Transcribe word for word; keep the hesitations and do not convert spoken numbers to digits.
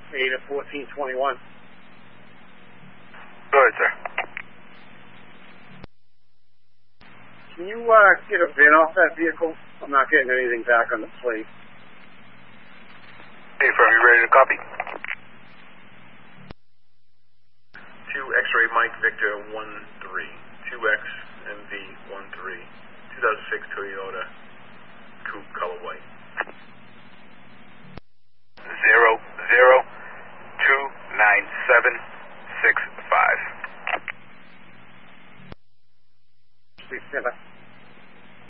eight at fourteen twenty-one. Go ahead, sir. Can you uh, get a V I N off that vehicle? I'm not getting anything back on the plate. Hey, firm, you ready to copy? two X-ray Mike Victor one three. two X M V one three. two thousand six Toyota Coupe color white.